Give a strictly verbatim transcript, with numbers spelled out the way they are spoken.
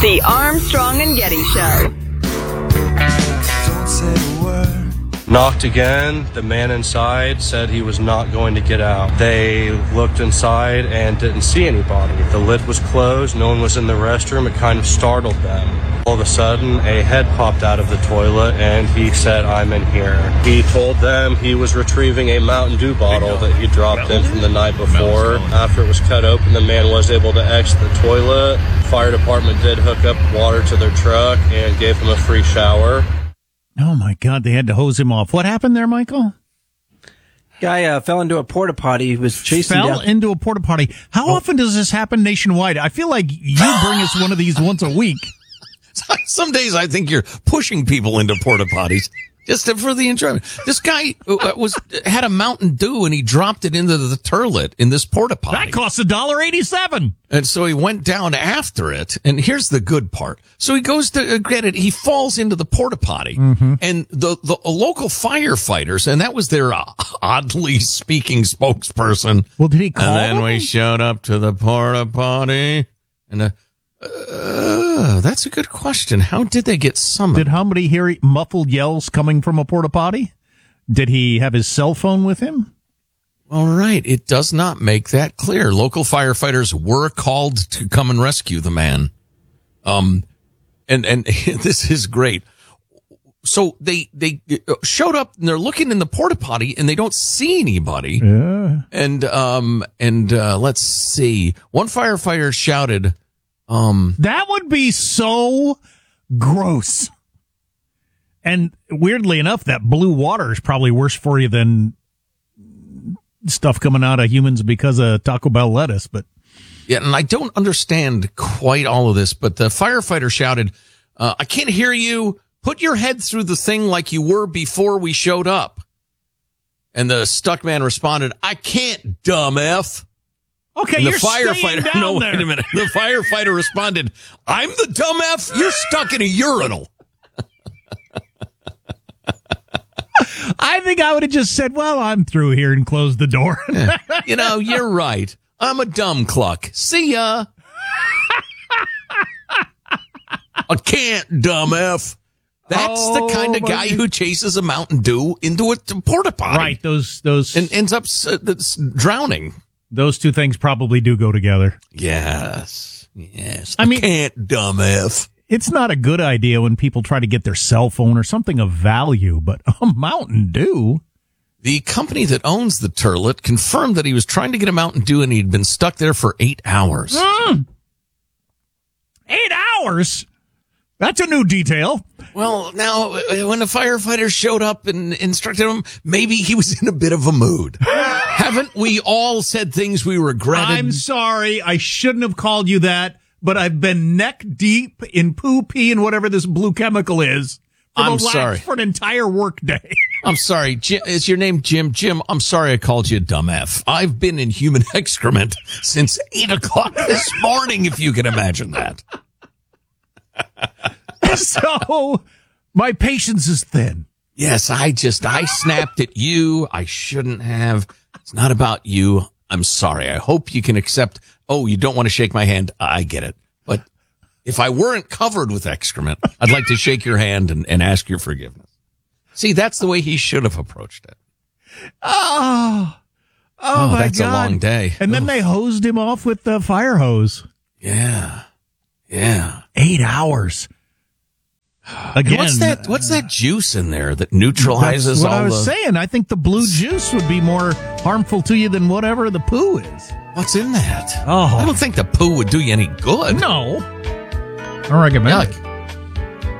The Armstrong and Getty Show. Don't say a word. Knocked again. The man inside said he was not going to get out. They looked inside and didn't see anybody. The lid was closed. No one was in the restroom. It kind of startled them. All of a sudden, a head popped out of the toilet, and he said, "I'm in here." He told them he was retrieving a Mountain Dew bottle that he dropped in from the night before. After it was cut open, the man was able to exit the toilet. Fire department did hook up water to their truck and gave him a free shower. Oh, my God, they had to hose him off. What happened there, Michael? Guy uh, fell into a porta potty. He was chasing Fell down. into a porta potty. How oh. often does this happen nationwide? I feel like you bring us one of these once a week. Some days I think you're pushing people into porta potties just for the enjoyment. This guy was had a Mountain Dew and he dropped it into the toilet in this porta potty. That costs a dollar eighty-seven. And so he went down after it. And here's the good part. So he goes to get it. He falls into the porta potty, mm-hmm. and the the local firefighters, and that was their uh, oddly speaking spokesperson. Well, did he call And then them? we showed up to the porta potty, and uh, uh, that's a good question. How did they get summoned? Did somebody hear muffled yells coming from a porta potty? Did he have his cell phone with him? All right. It does not make that clear. Local firefighters were called to come and rescue the man. Um, and, and this is great. So they, they showed up and they're looking in the porta potty and they don't see anybody. Yeah. And, um, and, uh, let's see. One firefighter shouted, um, that would be so gross. And weirdly enough, that blue water is probably worse for you than stuff coming out of humans because of Taco Bell lettuce. But yeah, and I don't understand quite all of this, but the firefighter shouted, uh, I can't hear you. Put your head through the thing like you were before we showed up. And the stuck man responded, I can't, dumb F. Okay, and the you're firefighter, down no, there. wait a minute. The firefighter responded, I'm the dumb F. You're stuck in a urinal. I think I would have just said, well, I'm through here and closed the door. You know, you're right. I'm a dumb cluck. See ya. I can't, dumb F. That's Oh, the kind of guy who chases a Mountain Dew into a porta potty. Right, those those and ends up uh, drowning. Those two things probably do go together. Yes. Yes. I I mean- can't, dumb F. It's not a good idea when people try to get their cell phone or something of value, but a Mountain Dew. The company that owns the turlet confirmed that he was trying to get a Mountain Dew and he'd been stuck there for eight hours. Mm. Eight hours? That's a new detail. Well, now, when the firefighters showed up and instructed him, maybe he was in a bit of a mood. Haven't we all said things we regretted? I'm sorry. I shouldn't have called you that, but I've been neck deep in poo pee and whatever this blue chemical is for, I'm the last, sorry. for an entire work day. I'm sorry. Jim, is your name Jim? Jim, I'm sorry I called you a dumb F. I've been in human excrement since eight o'clock this morning, if you can imagine that. So my patience is thin. Yes, I just, I snapped at you. I shouldn't have. It's not about you. I'm sorry. I hope you can accept. Oh, you don't want to shake my hand. I get it. But if I weren't covered with excrement, I'd like to shake your hand and, and ask your forgiveness. See, that's the way he should have approached it. Oh, oh, Oh, my that's God. a long day. And then Ugh. they hosed him off with the fire hose. Yeah. Yeah. Eight hours. Again, what's that? What's that juice in there that neutralizes that's what all I was the? saying. I think the blue juice would be more harmful to you than whatever the poo is. What's in that? Oh. I don't think the poo would do you any good. No. I recommend it. Yuck.